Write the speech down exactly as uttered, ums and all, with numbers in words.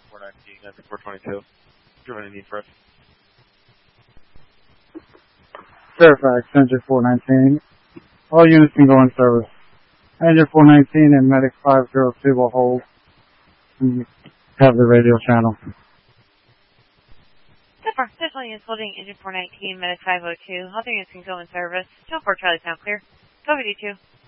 four nineteen, engine four twenty-two. Do you have any need for us? Fairfax, engine four nineteen. All units can go in service. Engine four nineteen and Medic five oh two will hold and have the radio channel. Central units holding engine four nineteen, Medic five oh two. Other units can go in service. Two four Charlie, sound clear. Go V D two.